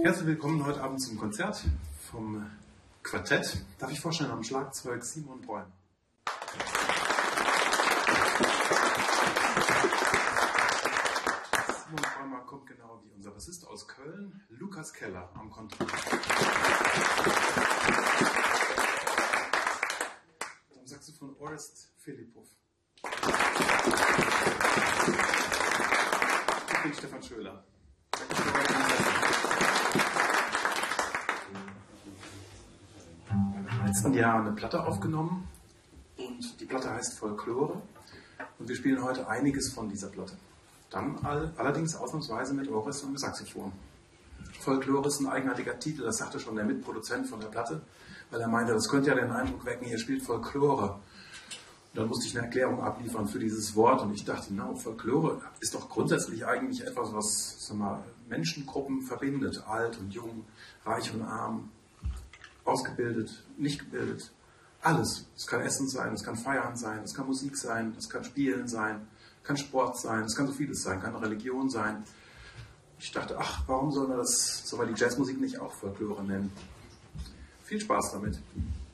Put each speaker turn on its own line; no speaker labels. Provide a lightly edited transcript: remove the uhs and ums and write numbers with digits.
Herzlich willkommen heute Abend zum Konzert vom Quartett. Darf ich vorstellen, am Schlagzeug Simon Bräumer. Simon Bräumer kommt genau wie unser Bassist aus Köln, Lukas Keller am Kontrabass. Am Saxophon Orest Filipov. Ich bin Stefan Schöler. Im letzten Jahr eine Platte aufgenommen und die Platte heißt Folklore und wir spielen heute einiges von dieser Platte. Dann allerdings ausnahmsweise mit Orest und mit Saxophon. Folklore ist ein eigenartiger Titel, das sagte schon der Mitproduzent von der Platte, weil er meinte, das könnte ja den Eindruck wecken, ihr spielt Folklore. Und dann musste ich eine Erklärung abliefern für dieses Wort und ich dachte, Folklore ist doch grundsätzlich eigentlich etwas, was Menschengruppen verbindet, alt und jung, reich und arm, ausgebildet, nicht gebildet, alles. Es kann Essen sein, es kann Feiern sein, es kann Musik sein, es kann Spielen sein, kann Sport sein, es kann so vieles sein, kann Religion sein. Ich dachte, warum soll man die Jazzmusik nicht auch Folklore nennen? Viel Spaß damit.